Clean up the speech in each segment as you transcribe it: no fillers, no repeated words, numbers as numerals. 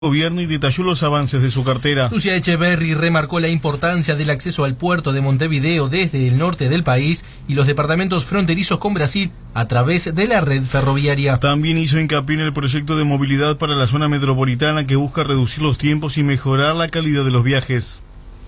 Gobierno y detalló los avances de su cartera. Lucía Echeverri remarcó la importancia del acceso al puerto de Montevideo desde el norte del país y los departamentos fronterizos con Brasil a través de la red ferroviaria. También hizo hincapié en el proyecto de movilidad para la zona metropolitana que busca reducir los tiempos y mejorar la calidad de los viajes.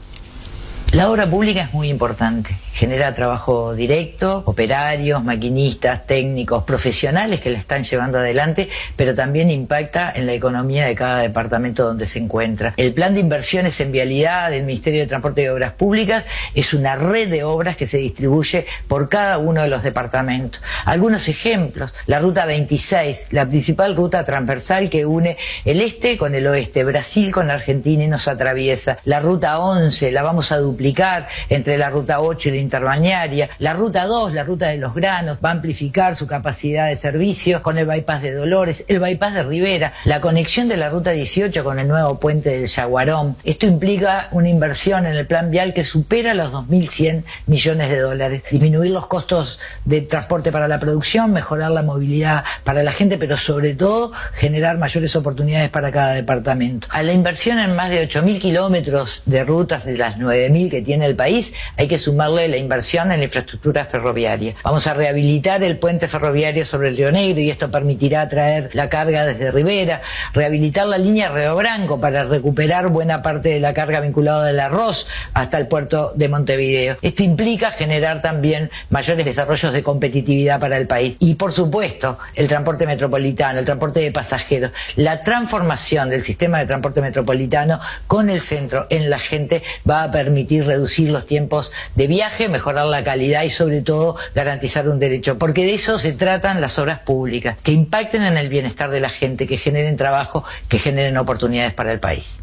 La obra pública es muy importante, genera trabajo directo, operarios, maquinistas, técnicos, profesionales que la están llevando adelante, pero también impacta en la economía de cada departamento donde se encuentra. El plan de inversiones en vialidad del Ministerio de Transporte y Obras Públicas es una red de obras que se distribuye por cada uno de los departamentos. Algunos ejemplos: la ruta 26, la principal ruta transversal que une el este con el oeste, Brasil con Argentina y nos atraviesa. La ruta 11 la vamos a duplicar entre la ruta 8 y la interbalnearia. La ruta 2, la ruta de los granos, va a amplificar su capacidad de servicio con el bypass de Dolores, el bypass de Rivera, la conexión de la ruta 18 con el nuevo puente del Yaguarón. Esto implica una inversión en el plan vial que supera los 2.100 millones de dólares. Disminuir los costos de transporte para la producción, mejorar la movilidad para la gente, pero sobre todo generar mayores oportunidades para cada departamento. A la inversión en más de 8.000 kilómetros de rutas de las 9.000 que tiene el país, hay que sumarle la inversión en la infraestructura ferroviaria. Vamos a rehabilitar el puente ferroviario sobre el Río Negro y esto permitirá traer la carga desde Rivera, rehabilitar la línea Río Branco para recuperar buena parte de la carga vinculada del arroz hasta el puerto de Montevideo. Esto implica generar también mayores desarrollos de competitividad para el país. Y por supuesto, el transporte metropolitano, el transporte de pasajeros, la transformación del sistema de transporte metropolitano con el centro en la gente va a permitir reducir los tiempos de viaje, mejorar la calidad y sobre todo garantizar un derecho, porque de eso se tratan las obras públicas, que impacten en el bienestar de la gente, que generen trabajo, que generen oportunidades para el país.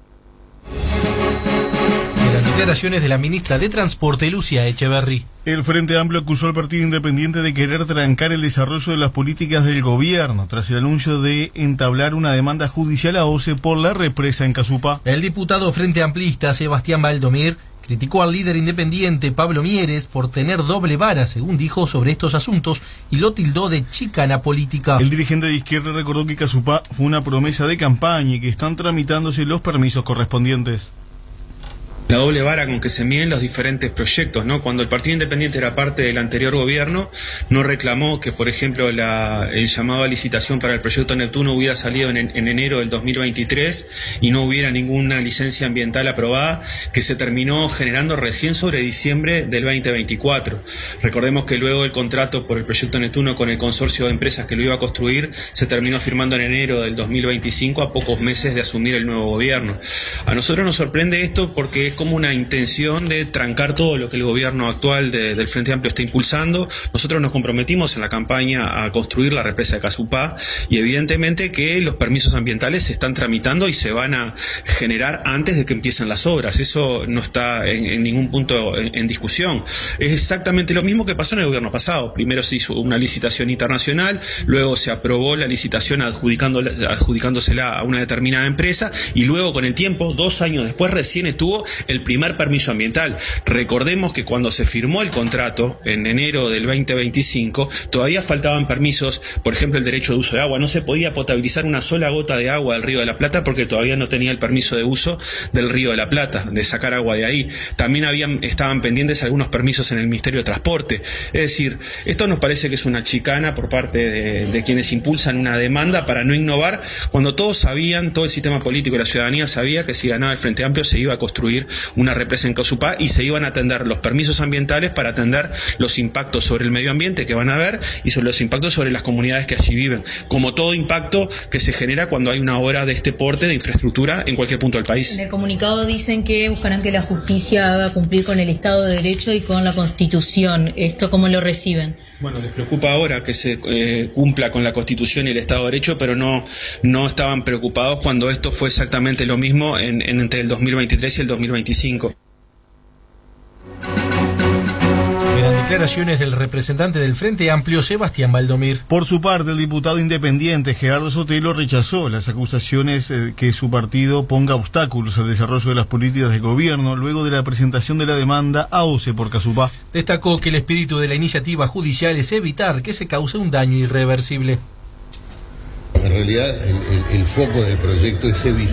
Declaraciones de la ministra de Transporte, Lucía Echeverri. El Frente Amplio acusó al Partido Independiente de querer trancar el desarrollo de las políticas del gobierno tras el anuncio de entablar una demanda judicial a OCE por la represa en Casupá. El diputado Frente Amplista, Sebastián Valdomir, criticó al líder independiente Pablo Mieres por tener doble vara, según dijo, sobre estos asuntos y lo tildó de chicana política. El dirigente de izquierda recordó que Casupá fue una promesa de campaña y que están tramitándose los permisos correspondientes. La doble vara con que se miden los diferentes proyectos, ¿no? Cuando el Partido Independiente era parte del anterior gobierno, no reclamó que, por ejemplo, el llamado a licitación para el proyecto Neptuno hubiera salido en enero del 2023 y no hubiera ninguna licencia ambiental aprobada, que se terminó generando recién sobre diciembre del 2024. Recordemos que luego el contrato por el proyecto Neptuno con el consorcio de empresas que lo iba a construir se terminó firmando en enero del 2025, a pocos meses de asumir el nuevo gobierno. A nosotros nos sorprende esto porque es como una intención de trancar todo lo que el gobierno actual del Frente Amplio está impulsando. Nosotros nos comprometimos en la campaña a construir la represa de Casupá y evidentemente que los permisos ambientales se están tramitando y se van a generar antes de que empiecen las obras. Eso no está en ningún punto en discusión. Es exactamente lo mismo que pasó en el gobierno pasado. Primero se hizo una licitación internacional, luego se aprobó la licitación adjudicándosela a una determinada empresa y luego con el tiempo, 2 años después, recién estuvo el primer permiso ambiental. Recordemos que cuando se firmó el contrato en enero del 2025 todavía faltaban permisos, por ejemplo el derecho de uso de agua, no se podía potabilizar una sola gota de agua del Río de la Plata porque todavía no tenía el permiso de uso del Río de la Plata, de sacar agua de ahí. También estaban pendientes algunos permisos en el Ministerio de Transporte. Es decir, esto nos parece que es una chicana por parte de quienes impulsan una demanda para no innovar, cuando todos sabían, todo el sistema político y la ciudadanía sabía que si ganaba el Frente Amplio se iba a construir una represa en Casupá y se iban a atender los permisos ambientales para atender los impactos sobre el medio ambiente que van a haber y sobre los impactos sobre las comunidades que allí viven, como todo impacto que se genera cuando hay una obra de este porte de infraestructura en cualquier punto del país. En el comunicado dicen que buscarán que la justicia haga cumplir con el Estado de Derecho y con la Constitución. ¿Esto cómo lo reciben? Bueno, les preocupa ahora que se cumpla con la Constitución y el Estado de Derecho, pero no estaban preocupados cuando esto fue exactamente lo mismo entre el 2023 y el 2025. Declaraciones del representante del Frente Amplio, Sebastián Valdomir. Por su parte, el diputado independiente Gerardo Sotelo rechazó las acusaciones que su partido ponga obstáculos al desarrollo de las políticas de gobierno luego de la presentación de la demanda a OCE por Casupá. Destacó que el espíritu de la iniciativa judicial es evitar que se cause un daño irreversible. En realidad el foco del proyecto es evitar